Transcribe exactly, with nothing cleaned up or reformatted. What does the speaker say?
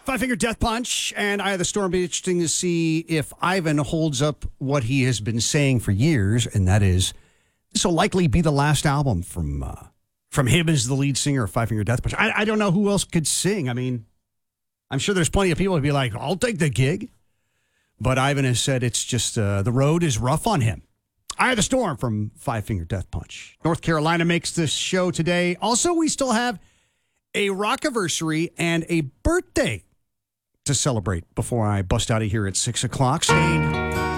Five Finger Death Punch and Eye of the Storm. Be interesting to see if Ivan holds up what he has been saying for years, and that is this will likely be the last album from uh, from him as the lead singer of Five Finger Death Punch. I, I don't know who else could sing. I mean, I'm sure there's plenty of people who'd be like, I'll take the gig. But Ivan has said it's just uh, the road is rough on him. Eye of the Storm from Five Finger Death Punch. North Carolina makes this show today. Also, we still have a rockiversary and a birthday to celebrate before I bust out of here at six o'clock. Stayed